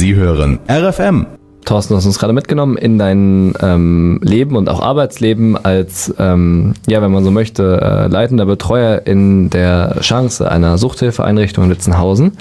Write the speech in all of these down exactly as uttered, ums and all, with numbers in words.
Sie hören R F M. Thorsten, du hast uns gerade mitgenommen in dein ähm, Leben und auch Arbeitsleben als, ähm, ja, wenn man so möchte, äh, leitender Betreuer in der Chance einer Suchthilfeeinrichtung in Litzenhausen.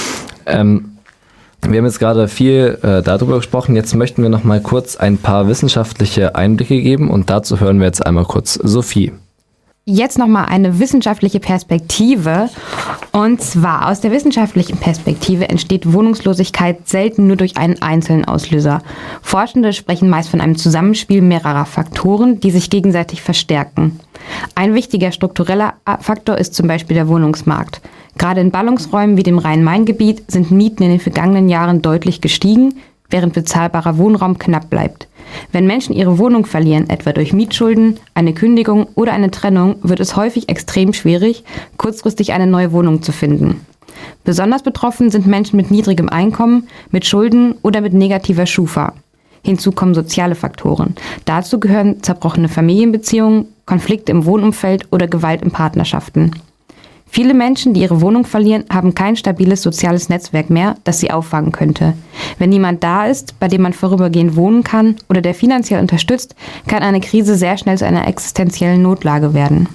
Ähm, wir haben jetzt gerade viel äh, darüber gesprochen. Jetzt möchten wir noch mal kurz ein paar wissenschaftliche Einblicke geben und dazu hören wir jetzt einmal kurz Sophie. Jetzt nochmal eine wissenschaftliche Perspektive. Und zwar aus der wissenschaftlichen Perspektive entsteht Wohnungslosigkeit selten nur durch einen einzelnen Auslöser. Forschende sprechen meist von einem Zusammenspiel mehrerer Faktoren, die sich gegenseitig verstärken. Ein wichtiger struktureller Faktor ist zum Beispiel der Wohnungsmarkt. Gerade in Ballungsräumen wie dem Rhein-Main-Gebiet sind Mieten in den vergangenen Jahren deutlich gestiegen, während bezahlbarer Wohnraum knapp bleibt. Wenn Menschen ihre Wohnung verlieren, etwa durch Mietschulden, eine Kündigung oder eine Trennung, wird es häufig extrem schwierig, kurzfristig eine neue Wohnung zu finden. Besonders betroffen sind Menschen mit niedrigem Einkommen, mit Schulden oder mit negativer Schufa. Hinzu kommen soziale Faktoren. Dazu gehören zerbrochene Familienbeziehungen, Konflikte im Wohnumfeld oder Gewalt in Partnerschaften. Viele Menschen, die ihre Wohnung verlieren, haben kein stabiles soziales Netzwerk mehr, das sie auffangen könnte. Wenn niemand da ist, bei dem man vorübergehend wohnen kann oder der finanziell unterstützt, kann eine Krise sehr schnell zu einer existenziellen Notlage werden.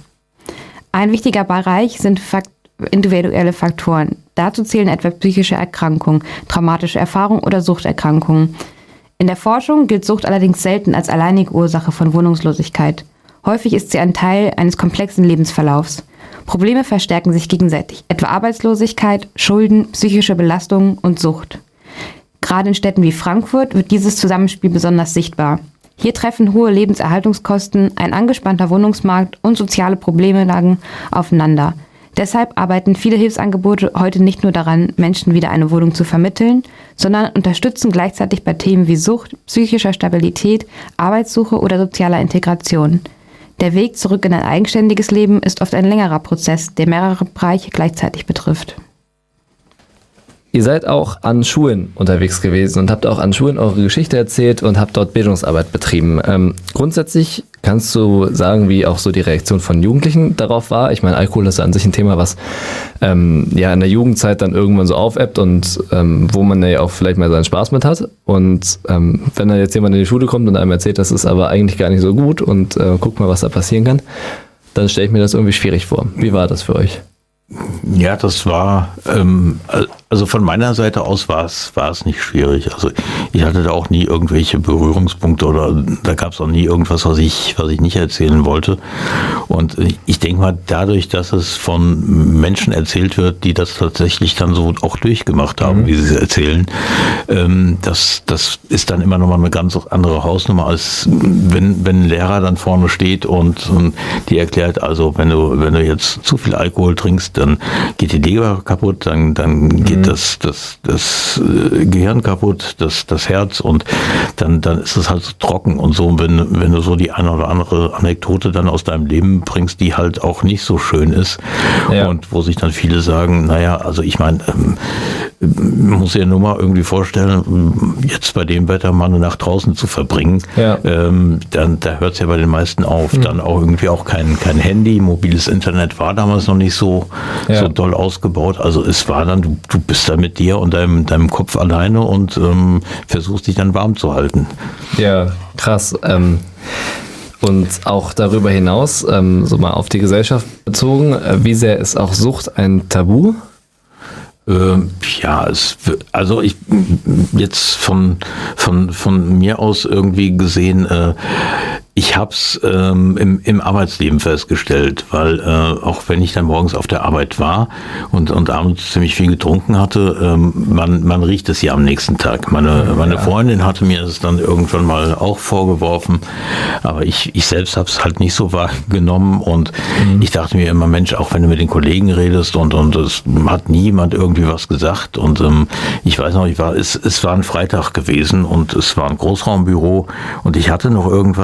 Ein wichtiger Bereich sind Fakt- individuelle Faktoren. Dazu zählen etwa psychische Erkrankungen, traumatische Erfahrungen oder Suchterkrankungen. In der Forschung gilt Sucht allerdings selten als alleinige Ursache von Wohnungslosigkeit. Häufig ist sie ein Teil eines komplexen Lebensverlaufs. Probleme verstärken sich gegenseitig, etwa Arbeitslosigkeit, Schulden, psychische Belastungen und Sucht. Gerade in Städten wie Frankfurt wird dieses Zusammenspiel besonders sichtbar. Hier treffen hohe Lebenserhaltungskosten, ein angespannter Wohnungsmarkt und soziale Problemlagen aufeinander. Deshalb arbeiten viele Hilfsangebote heute nicht nur daran, Menschen wieder eine Wohnung zu vermitteln, sondern unterstützen gleichzeitig bei Themen wie Sucht, psychischer Stabilität, Arbeitssuche oder sozialer Integration. Der Weg zurück in ein eigenständiges Leben ist oft ein längerer Prozess, der mehrere Bereiche gleichzeitig betrifft. Ihr seid auch an Schulen unterwegs gewesen und habt auch an Schulen eure Geschichte erzählt und habt dort Bildungsarbeit betrieben. Ähm, grundsätzlich kannst du sagen, wie auch so die Reaktion von Jugendlichen darauf war? Ich meine, Alkohol ist ja an sich ein Thema, was ähm, ja in der Jugendzeit dann irgendwann so aufebbt und ähm, wo man ja auch vielleicht mal seinen Spaß mit hat. Und ähm, wenn dann jetzt jemand in die Schule kommt und einem erzählt, das ist aber eigentlich gar nicht so gut und äh, guck mal, was da passieren kann, dann stelle ich mir das irgendwie schwierig vor. Wie war das für euch? Ja, das war, ähm, also von meiner Seite aus war es, war es nicht schwierig. Also ich hatte da auch nie irgendwelche Berührungspunkte oder da gab es auch nie irgendwas, was ich, was ich nicht erzählen wollte. Und ich denke mal, dadurch, dass es von Menschen erzählt wird, die das tatsächlich dann so auch durchgemacht haben, mhm. wie sie es erzählen, ähm, das, das ist dann immer nochmal eine ganz andere Hausnummer, als wenn, wenn ein Lehrer dann vorne steht und, und die erklärt, also wenn du, wenn du jetzt zu viel Alkohol trinkst, dann geht die Leber kaputt, dann, dann geht mhm. das, das, das Gehirn kaputt, das, das Herz und dann, dann ist es halt so trocken und so. Wenn, wenn du so die eine oder andere Anekdote dann aus deinem Leben bringst, die halt auch nicht so schön ist ja. und wo sich dann viele sagen, naja, also ich meine, ähm, muss dir nur mal irgendwie vorstellen, jetzt bei dem Wetter mal eine Nacht draußen zu verbringen, ja. ähm, dann da hört es ja bei den meisten auf. Mhm. Dann auch irgendwie auch kein, kein Handy, mobiles Internet war damals noch nicht so, ja. so doll ausgebaut. Also es war dann, du, du bist da mit dir und deinem, deinem Kopf alleine und ähm, versuchst dich dann warm zu halten. Ja, krass. Ähm Und auch darüber hinaus, ähm, so mal auf die Gesellschaft bezogen, äh, wie sehr ist auch Sucht ein Tabu? Ähm, ja, es, also ich jetzt von, von, von mir aus irgendwie gesehen, äh, ich habe es ähm, im, im Arbeitsleben festgestellt, weil äh, auch wenn ich dann morgens auf der Arbeit war und, und abends ziemlich viel getrunken hatte, ähm, man, man riecht es ja am nächsten Tag. Meine, meine ja. Freundin hatte mir es dann irgendwann mal auch vorgeworfen, aber ich, ich selbst habe es halt nicht so wahrgenommen und mhm. ich dachte mir immer, Mensch, auch wenn du mit den Kollegen redest und, und es hat niemand irgendwie was gesagt und ähm, ich weiß noch, ich war, es, es war ein Freitag gewesen und es war ein Großraumbüro und ich hatte noch irgendwas, bin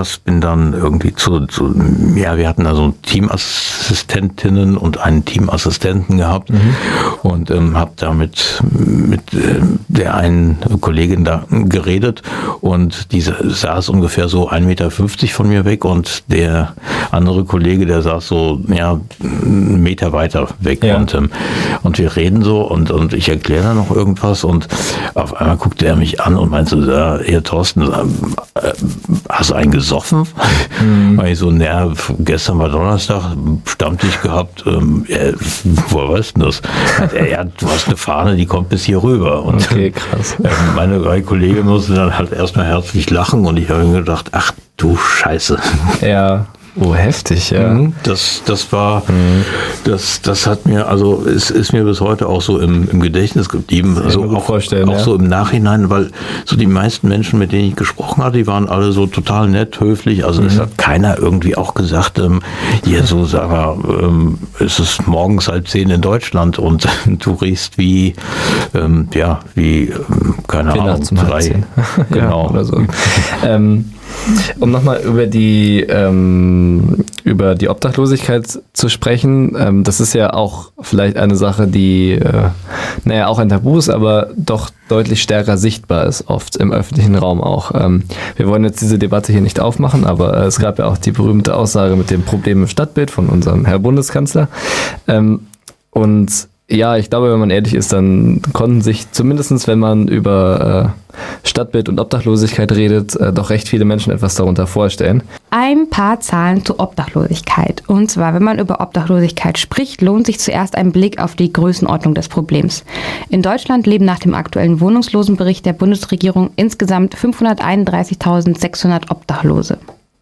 dann irgendwie zu, zu ja, wir hatten also Teamassistentinnen und einen Teamassistenten gehabt mhm. und ähm, habe da mit, mit äh, der einen Kollegin da geredet und diese saß ungefähr so ein Meter fünfzig von mir weg und der andere Kollege, der saß so ja, einen Meter weiter weg ja. und, ähm, und wir reden so und, und ich erkläre da noch irgendwas und auf einmal guckte er mich an und meinte, ja, Herr Thorsten, äh, hast du einen gesoffen? Mhm. Weil ich so, naja, gestern war Donnerstag, Stammtisch gehabt, ähm, äh, woher weißt du das? Er, ja, du hast eine Fahne, die kommt bis hier rüber. Und okay, krass. Äh, meine drei Kollegen mussten dann halt erstmal herzlich lachen und ich habe mir gedacht, ach du Scheiße. Ja. Oh, heftig, ja. Das, das war, mhm. das, das hat mir, also es ist mir bis heute auch so im, im Gedächtnis geblieben. Also auch, vorstellen, auch ja. so im Nachhinein, weil so die meisten Menschen, mit denen ich gesprochen hatte, die waren alle so total nett, höflich. Also mhm. es hat keiner irgendwie auch gesagt, ähm, hier so, sag mal, ähm, es ist morgens halb zehn in Deutschland und du riechst wie, ähm, ja, wie, ähm, keine wie Ahnung, drei. Genau. Ja, oder so. ähm, Um nochmal über die ähm, über die Obdachlosigkeit zu sprechen, ähm, das ist ja auch vielleicht eine Sache, die äh, naja auch ein Tabu ist, aber doch deutlich stärker sichtbar ist, oft im öffentlichen Raum auch. Ähm, wir wollen jetzt diese Debatte hier nicht aufmachen, aber äh, es gab ja auch die berühmte Aussage mit dem Problem im Stadtbild von unserem Herr Bundeskanzler. Ähm, und ja, ich glaube, wenn man ehrlich ist, dann konnten sich zumindest, wenn man über äh, Stadtbild und Obdachlosigkeit redet, äh, doch recht viele Menschen etwas darunter vorstellen. Ein paar Zahlen zur Obdachlosigkeit. Und zwar, wenn man über Obdachlosigkeit spricht, lohnt sich zuerst ein Blick auf die Größenordnung des Problems. In Deutschland leben nach dem aktuellen Wohnungslosenbericht der Bundesregierung insgesamt fünfhunderteinunddreißigtausendsechshundert Obdachlose.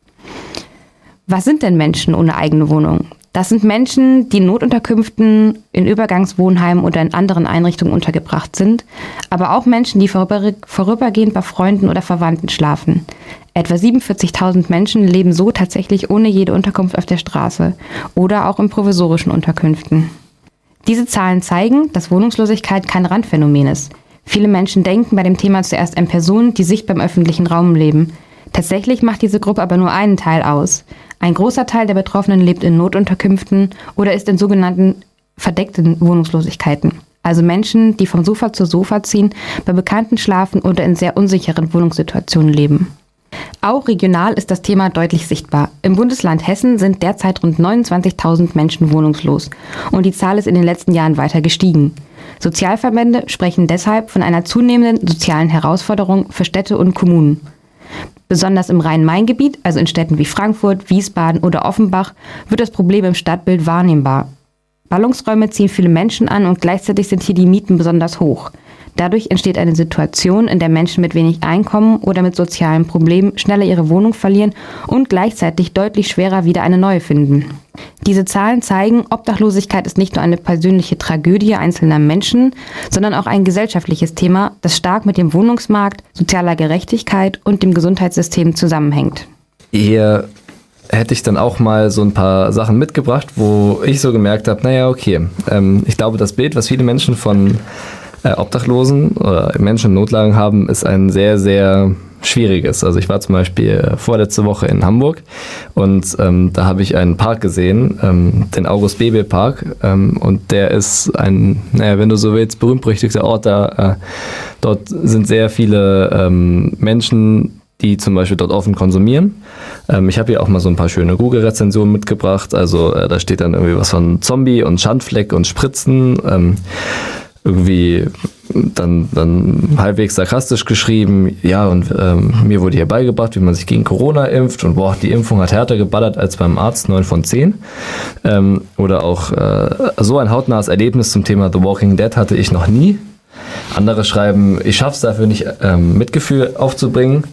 Was sind denn Menschen ohne eigene Wohnung? Das sind Menschen, die in Notunterkünften, in Übergangswohnheimen oder in anderen Einrichtungen untergebracht sind, aber auch Menschen, die vorüber, vorübergehend bei Freunden oder Verwandten schlafen. Etwa siebenundvierzigtausend Menschen leben so tatsächlich ohne jede Unterkunft auf der Straße oder auch in provisorischen Unterkünften. Diese Zahlen zeigen, dass Wohnungslosigkeit kein Randphänomen ist. Viele Menschen denken bei dem Thema zuerst an Personen, die sichtbar im öffentlichen Raum leben. Tatsächlich macht diese Gruppe aber nur einen Teil aus. Ein großer Teil der Betroffenen lebt in Notunterkünften oder ist in sogenannten verdeckten Wohnungslosigkeiten. Also Menschen, die vom Sofa zu Sofa ziehen, bei Bekannten schlafen oder in sehr unsicheren Wohnungssituationen leben. Auch regional ist das Thema deutlich sichtbar. Im Bundesland Hessen sind derzeit rund neunundzwanzigtausend Menschen wohnungslos und die Zahl ist in den letzten Jahren weiter gestiegen. Sozialverbände sprechen deshalb von einer zunehmenden sozialen Herausforderung für Städte und Kommunen. Besonders im Rhein-Main-Gebiet, also in Städten wie Frankfurt, Wiesbaden oder Offenbach, wird das Problem im Stadtbild wahrnehmbar. Ballungsräume ziehen viele Menschen an und gleichzeitig sind hier die Mieten besonders hoch. Dadurch entsteht eine Situation, in der Menschen mit wenig Einkommen oder mit sozialen Problemen schneller ihre Wohnung verlieren und gleichzeitig deutlich schwerer wieder eine neue finden. Diese Zahlen zeigen, Obdachlosigkeit ist nicht nur eine persönliche Tragödie einzelner Menschen, sondern auch ein gesellschaftliches Thema, das stark mit dem Wohnungsmarkt, sozialer Gerechtigkeit und dem Gesundheitssystem zusammenhängt. Hier hätte ich dann auch mal so ein paar Sachen mitgebracht, wo ich so gemerkt habe, naja, okay, ähm, ich glaube, das Bild, was viele Menschen von äh, Obdachlosen oder Menschen in Notlagen haben, ist ein sehr, sehr schwieriges. Also ich war zum Beispiel vorletzte Woche in Hamburg und ähm, da habe ich einen Park gesehen, ähm, den August-Bebel-Park, ähm, und der ist ein, naja, wenn du so willst, berühmt-berüchtigter Ort. Da, äh, dort sind sehr viele ähm, Menschen, die zum Beispiel dort offen konsumieren. Ähm, ich habe hier auch mal so ein paar schöne Google-Rezensionen mitgebracht. Also äh, da steht dann irgendwie was von Zombie und Schandfleck und Spritzen. Ähm, irgendwie dann, dann halbwegs sarkastisch geschrieben, ja, und ähm, mir wurde hier beigebracht, wie man sich gegen Corona impft und boah, die Impfung hat härter geballert als beim Arzt, neun von zehn. Ähm, oder auch äh, so ein hautnahes Erlebnis zum Thema The Walking Dead hatte ich noch nie. Andere schreiben, ich schaff's dafür nicht, ähm, Mitgefühl aufzubringen.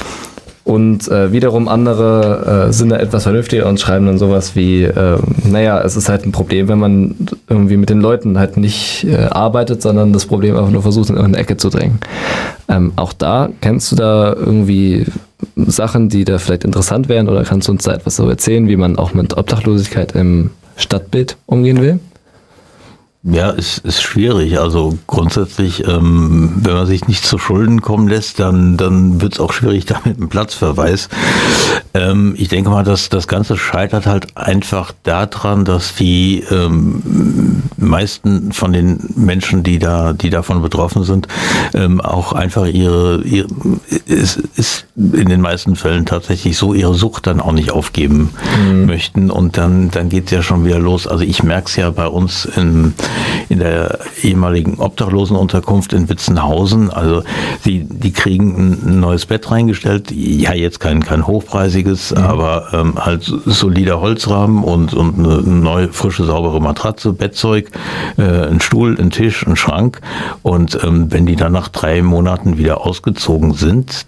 Und äh, wiederum andere äh, sind da etwas vernünftiger und schreiben dann sowas wie, äh, naja, es ist halt ein Problem, wenn man irgendwie mit den Leuten halt nicht äh, arbeitet, sondern das Problem einfach nur versucht, in irgendeine Ecke zu drängen. Ähm, auch da, kennst du da irgendwie Sachen, die da vielleicht interessant wären, oder kannst du uns da etwas so erzählen, wie man auch mit Obdachlosigkeit im Stadtbild umgehen will? Ja, es ist schwierig. Also grundsätzlich, ähm, wenn man sich nicht zu Schulden kommen lässt, dann, dann wird es auch schwierig da mit dem Platzverweis. Ähm, ich denke mal, dass das Ganze scheitert halt einfach daran, dass die ähm, meisten von den Menschen, die da, die davon betroffen sind, ähm, auch einfach ihre, ihre ist, ist in den meisten Fällen tatsächlich so, ihre Sucht dann auch nicht aufgeben mhm. möchten. Und dann, dann geht's ja schon wieder los. Also ich merke es ja bei uns in in der ehemaligen Obdachlosenunterkunft in Witzenhausen. Also die, die kriegen ein neues Bett reingestellt. Ja, jetzt kein, kein hochpreisiges, mhm. aber ähm, halt solider Holzrahmen und, und eine neue, frische, saubere Matratze, Bettzeug, äh, ein Stuhl, ein Tisch, ein Schrank. Und ähm, wenn die dann nach drei Monaten wieder ausgezogen sind,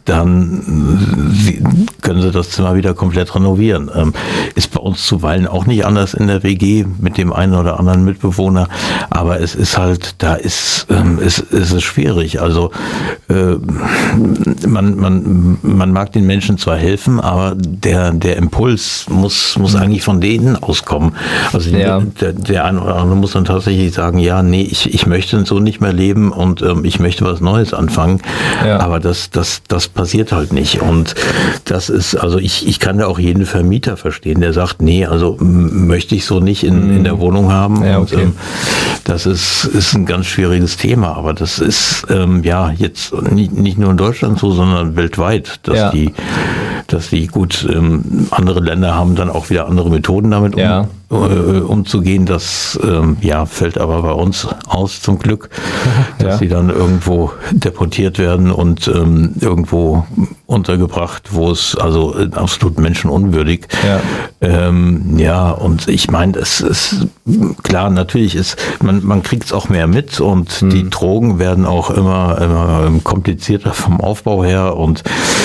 dann äh, können sie das Zimmer wieder komplett renovieren. Ähm, ist bei uns zuweilen auch nicht anders in der W G mit dem einen oder anderen Mitbewohner. Aber es ist halt, da ist, ähm, es, es ist schwierig. Also äh, man, man, man mag den Menschen zwar helfen, aber der, der Impuls muss, muss eigentlich von denen auskommen. Also ja. der, der eine oder andere muss dann tatsächlich sagen, ja, nee, ich, ich möchte so nicht mehr leben und ähm, ich möchte was Neues anfangen. Ja. Aber das, das, das passiert halt nicht. Und das ist, also ich, ich kann da auch jeden Vermieter verstehen, der sagt, nee, also m- möchte ich so nicht in, in der Wohnung haben. Ja, okay. Und, ähm, das ist, ist ein ganz schwieriges Thema, aber das ist ähm, ja jetzt nicht, nicht nur in Deutschland so, sondern weltweit, dass ja. die, dass die gut, ähm, andere Länder haben dann auch wieder andere Methoden damit um, ja. äh, umzugehen. Das ähm, ja, fällt aber bei uns aus zum Glück, dass ja. sie dann irgendwo deportiert werden und ähm, irgendwo untergebracht, wo es also absolut menschenunwürdig. Ja, ähm, ja und ich meine, es ist klar, natürlich ist, man, man kriegt es auch mehr mit und hm. die Drogen werden auch immer, immer komplizierter vom Aufbau her und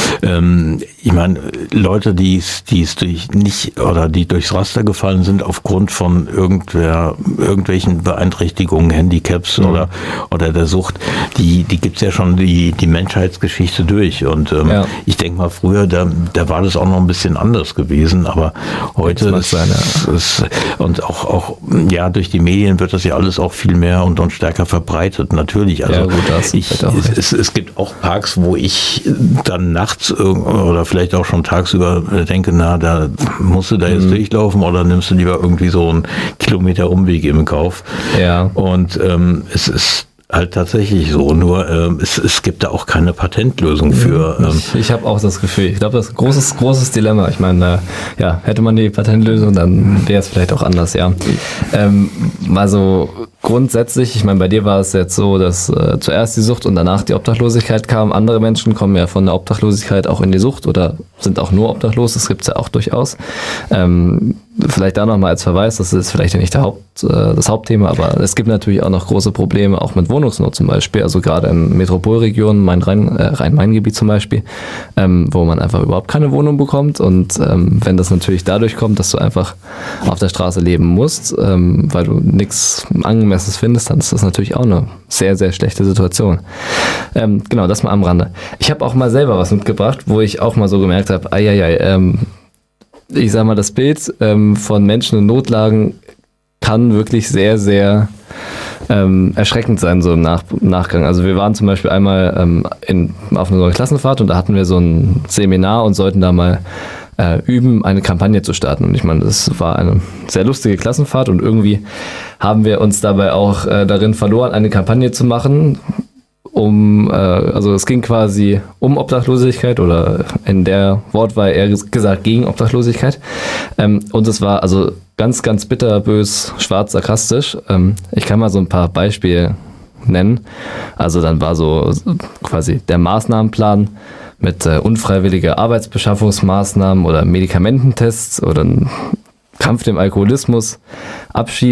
ähm, ich meine, Leute, die es durch nicht oder die durchs Raster gefallen sind aufgrund von irgendwer, irgendwelchen Beeinträchtigungen, Handicaps mhm. oder, oder der Sucht, die, die gibt's ja schon die, die Menschheitsgeschichte durch. Und ähm, ja. ich denke mal, früher, da, da war das auch noch ein bisschen anders gewesen, aber heute ist, sein, ja. ist, und auch, auch ja, durch die Medien wird das ja alles auch viel mehr und, und stärker verbreitet, natürlich. Also ja, gut, das ich, es, es, es gibt auch Parks, wo ich dann nachts oder vielleicht auch schon tagsüber denke, na, da musst du da jetzt mhm. durchlaufen oder nimmst du lieber irgendwie so einen Kilometer Umweg im Kauf. Ja. Und ähm, es ist halt tatsächlich so, nur ähm, es, es gibt da auch keine Patentlösung für. Ähm. Ich, ich habe auch das Gefühl, ich glaube, das ist ein großes, großes Dilemma. Ich meine, äh, ja, hätte man die Patentlösung, dann wäre es vielleicht auch anders, ja. Ähm, also grundsätzlich, ich meine, bei dir war es jetzt so, dass äh, zuerst die Sucht und danach die Obdachlosigkeit kam. Andere Menschen kommen ja von der Obdachlosigkeit auch in die Sucht oder sind auch nur obdachlos, das gibt es ja auch durchaus. Ähm, vielleicht da nochmal als Verweis, das ist vielleicht ja nicht der Haupt, äh, das Hauptthema, aber es gibt natürlich auch noch große Probleme, auch mit Wohnungsnot zum Beispiel, also gerade in Metropolregionen, Main-Rhein, äh, Rhein-Main-Gebiet zum Beispiel, ähm, wo man einfach überhaupt keine Wohnung bekommt und ähm, wenn das natürlich dadurch kommt, dass du einfach auf der Straße leben musst, ähm, weil du nichts Angemessenes findest, dann ist das natürlich auch eine sehr, sehr schlechte Situation. Ähm, genau, das mal am Rande. Ich habe auch mal selber was mitgebracht, wo ich auch mal so gemerkt habe, ei, ei, ei, ähm, ich sag mal, das Bild ähm, von Menschen in Notlagen kann wirklich sehr, sehr ähm, erschreckend sein, so im Nach- Nachgang. Also wir waren zum Beispiel einmal ähm, in, auf einer neuen Klassenfahrt und da hatten wir so ein Seminar und sollten da mal äh, üben, eine Kampagne zu starten. Und ich meine, das war eine sehr lustige Klassenfahrt und irgendwie haben wir uns dabei auch äh, darin verloren, eine Kampagne zu machen, um, äh, also es ging quasi um Obdachlosigkeit oder in der Wortwahl eher gesagt gegen Obdachlosigkeit. Ähm, und es war also ganz, ganz bitterbös, schwarz, sarkastisch. Ähm, ich kann mal so ein paar Beispiele nennen. Also dann war so quasi der Maßnahmenplan mit äh, unfreiwilliger Arbeitsbeschaffungsmaßnahmen oder Medikamententests oder Kampf dem Alkoholismus, Abschieben